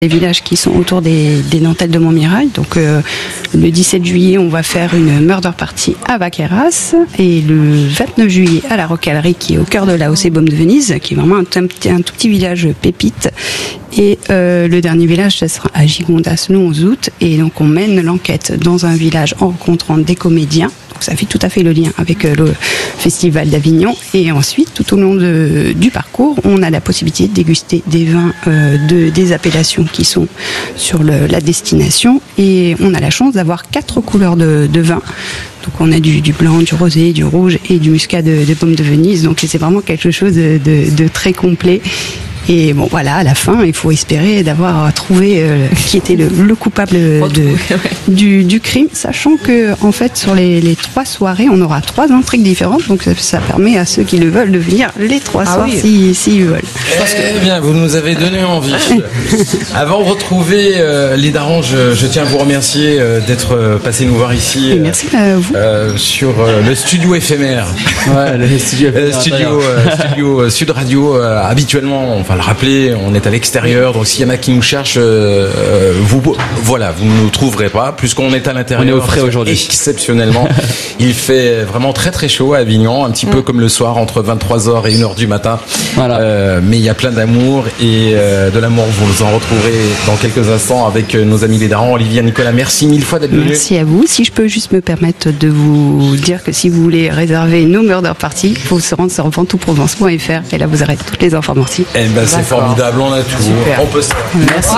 Les villages qui sont autour des dentelles de Montmirail. Donc le 17 juillet, on va faire une murder party à Vaqueras et le 29 juillet à la Rocalerie qui est au cœur de la Baume de Venise, qui est vraiment un tout petit village pépite. Et le dernier village, ça sera à Gigondas le 11 août. Et donc on mène l'enquête dans un village en rencontrant des comédiens. Donc ça fait tout à fait le lien avec le Festival d'Avignon. Et ensuite, tout au long du parcours, on a la possibilité de déguster des vins des appellations qui sont sur la destination. Et on a la chance d'avoir 4 couleurs de vin. Donc on a du blanc, du rosé, du rouge et du muscat de Baume de Venise. Donc c'est vraiment quelque chose de très complet. Et bon voilà, à la fin, il faut espérer d'avoir trouvé qui était le coupable du crime, sachant que en fait sur les 3 soirées, on aura 3 intrigues différentes, donc ça permet à ceux qui le veulent de venir les 3 soirs s'ils veulent. Eh bien, vous nous avez donné envie. Avant de retrouver les darons, je tiens à vous remercier d'être passé nous voir ici. Merci à vous. Sur le studio éphémère. Ouais, le studio Sud Radio. Habituellement, on va le rappeler, on est à l'extérieur, donc s'il y en a qui nous cherchent, vous ne nous trouverez pas, puisqu'on est à l'intérieur. On est au frais aujourd'hui. Exceptionnellement. Il fait vraiment très très chaud à Avignon, un petit peu comme le soir, entre 23h et 1h du matin. Voilà. Mais il y a plein d'amour et de l'amour, vous en retrouverez dans quelques instants avec nos amis les darons. Olivier, Nicolas, merci 1000 fois d'être venus. Merci à vous. Si je peux juste me permettre de vous dire que si vous voulez réserver nos murder parties, il faut se rendre sur ventousprovence.fr et là vous aurez toutes les informations. Eh ben, c'est formidable, on a tout. Super. On peut se... Merci.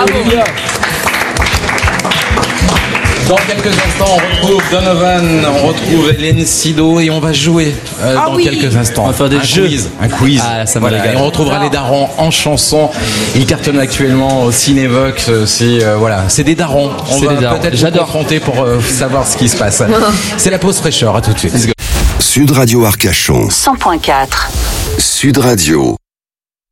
Dans quelques instants, on retrouve Donovan, on retrouve Hélène Sido et on va jouer dans quelques instants. On va faire des jeux. Un quiz. Ah, ça me régale. Et on retrouvera les darons en chanson. Ils cartonnent actuellement au Cinévox. C'est des darons. On va peut-être vous confronter pour savoir ce qui se passe. C'est la pause fraîcheur. À tout de suite. Sud Radio Arcachon 100.4 Sud Radio.